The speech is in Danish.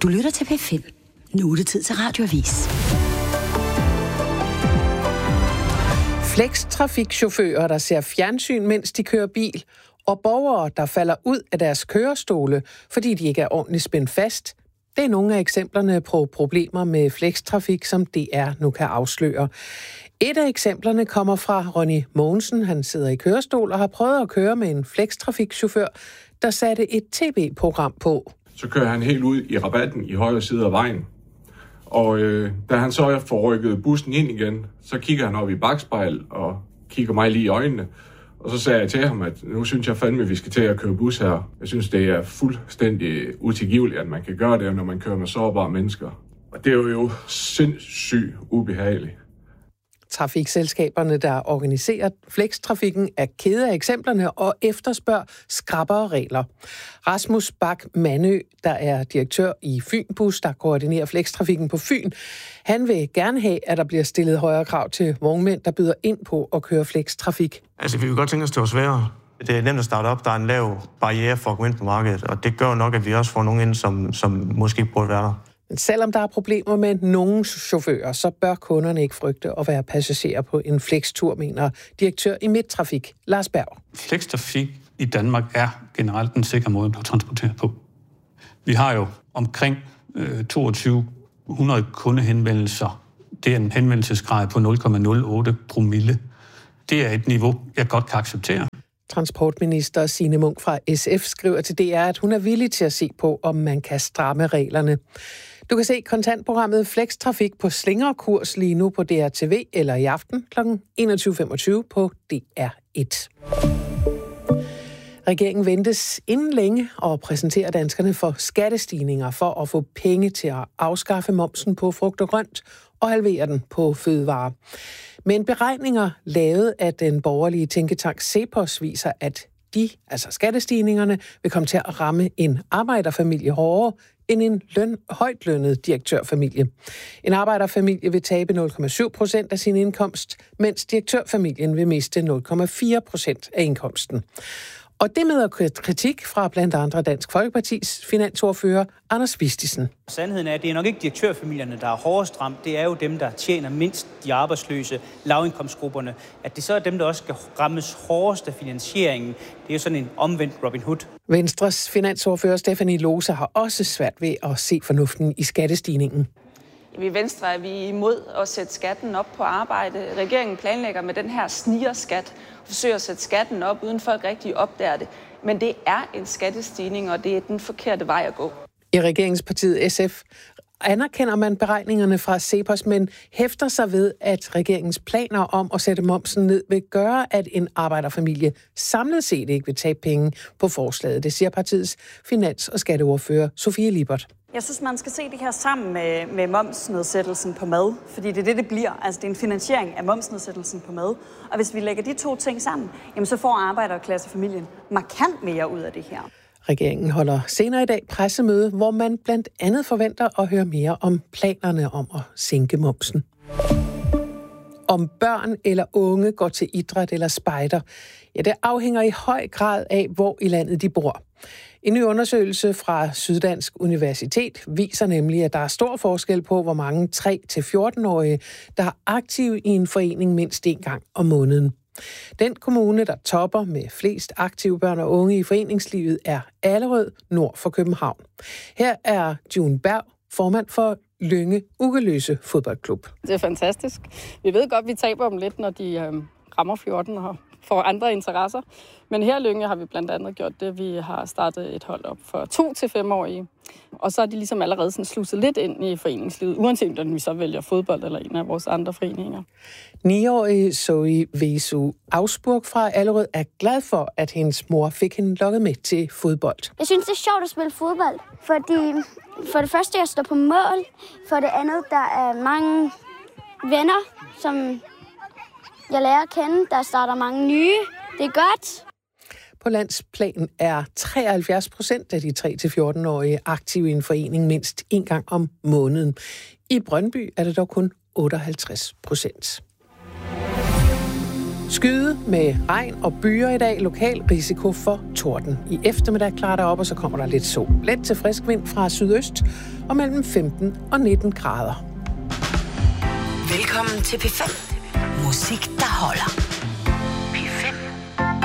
Du lytter til P5. Nu er det tid til Radioavis. Flex-trafikchauffører, der ser fjernsyn, mens de kører bil, og borgere, der falder ud af deres kørestole, fordi de ikke er ordentligt spændt fast. Det er nogle af eksemplerne på problemer med flextrafik, som DR nu kan afsløre. Et af eksemplerne kommer fra Ronny Mogensen. Han sidder i kørestol og har prøvet at køre med en flextrafikchauffør, der satte et tv-program på. Så kører han helt ud i rabatten i højre side af vejen. Og da han så får rykket bussen ind igen, så kigger han op i bakspejl og kigger mig lige i øjnene. Og så sagde jeg til ham, at nu synes jeg fandme, at vi skal til at køre bus her. Jeg synes, det er fuldstændig utilgiveligt, at man kan gøre det, når man kører med sårbare mennesker. Og det er jo sindssygt ubehageligt. Trafikselskaberne, der organiserer flextrafikken, er kede af eksemplerne og efterspørger skrappere regler. Rasmus Bak Mandø, der er direktør i Fynbus, der koordinerer flextrafikken på Fyn, han vil gerne have, at der bliver stillet højere krav til vognmænd, der byder ind på at køre flextrafik. Altså, vi vil godt tænke os, det var sværere. Det er nemt at starte op. Der er en lav barriere for at gå ind på markedet, og det gør nok, at vi også får nogen ind, som måske burde være der. Men selvom der er problemer med nogle chauffører, så bør kunderne ikke frygte at være passagerer på en flextur, mener direktør i Midttrafik, Lars Berg. Flextrafik i Danmark er generelt en sikker måde at transportere på. Vi har jo omkring 2200 kundehenvendelser. Det er en henvendelsesgrad på 0,08 promille. Det er et niveau, jeg godt kan acceptere. Transportminister Signe Munk fra SF skriver til DR, at hun er villig til at se på, om man kan stramme reglerne. Du kan se kontantprogrammet Flextrafik på slingerkurs lige nu på DR-TV eller i aften kl. 21.25 på DR1. Regeringen ventes inden længe at præsentere danskerne for skattestigninger for at få penge til at afskaffe momsen på frugt og grønt og halvere den på fødevarer. Men beregninger lavet af den borgerlige tænketank CEPOS viser, at altså skattestigningerne, vil komme til at ramme en arbejderfamilie hårdere end en højtlønnet direktørfamilie. En arbejderfamilie vil tabe 0,7% af sin indkomst, mens direktørfamilien vil miste 0,4% af indkomsten. Og det med kritik fra blandt andre Dansk Folkepartis finansordfører Anders Vistisen. Sandheden er, at det er nok ikke direktørfamilierne, der er hårdest ramt. Det er jo dem, der tjener mindst, de arbejdsløse, lavindkomstgrupperne. At det så er dem, der også skal rammes hårdest af finansieringen. Det er jo sådan en omvendt Robin Hood. Venstres finansordfører Stephanie Lose har også svært ved at se fornuften i skattestigningen. I Venstre er vi imod at sætte skatten op på arbejde. Regeringen planlægger med den her snigerskat og forsøger at sætte skatten op, uden folk rigtig opdager det. Men det er en skattestigning, og det er den forkerte vej at gå. I regeringspartiet SF anerkender man beregningerne fra CEPOS, men hæfter sig ved, at regeringens planer om at sætte momsen ned vil gøre, at en arbejderfamilie samlet set ikke vil tabe penge på forslaget. Det siger partiets finans- og skatteordfører Sofie Lippert. Jeg synes, man skal se det her sammen med momsnedsættelsen på mad, fordi det er det bliver. Altså, det er en finansiering af momsnedsættelsen på mad. Og hvis vi lægger de to ting sammen, jamen, så får arbejderklassefamilien markant mere ud af det her. Regeringen holder senere i dag pressemøde, hvor man blandt andet forventer at høre mere om planerne om at sænke momsen. Om børn eller unge går til idræt eller spejder, ja, det afhænger i høj grad af, hvor i landet de bor. En ny undersøgelse fra Syddansk Universitet viser nemlig, at der er stor forskel på, hvor mange 3-14-årige, der er aktive i en forening mindst en gang om måneden. Den kommune, der topper med flest aktive børn og unge i foreningslivet, er Allerød, nord for København. Her er June Berg, formand for Lynge Ugeløse Fodboldklub. Det er fantastisk. Vi ved godt, vi taber dem lidt, når de rammer 14 og får andre interesser. Men her i Lynge har vi blandt andet gjort det. Vi har startet et hold op for 2-5-årige. Og så er de ligesom allerede sådan sluset lidt ind i foreningslivet, uanset om vi så vælger fodbold eller en af vores andre foreninger. 9-årige Zoe Vesu Ausburg fra Allerød er glad for, at hendes mor fik hende lokket med til fodbold. Jeg synes, det er sjovt at spille fodbold, fordi for det første, jeg står på mål. For det andet, der er mange venner, som jeg lærer at kende. Der starter mange nye. Det er godt. På landsplan er 73% af de 3-14-årige aktive i en forening mindst en gang om måneden. I Brøndby er det dog kun 58%. Skyde med regn og byer i dag. Lokal risiko for torden. I eftermiddag klarer der op, og så kommer der lidt sol. Let til frisk vind fra sydøst og mellem 15 og 19 grader. Velkommen til P5. Musik, der holder.